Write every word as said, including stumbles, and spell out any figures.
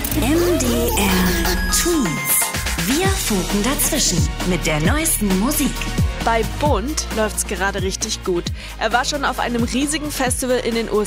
M D R Twins. Wir funken dazwischen mit der neuesten Musik. Bei Bund läuft's gerade richtig gut. Er war schon auf einem riesigen Festival in den U S A.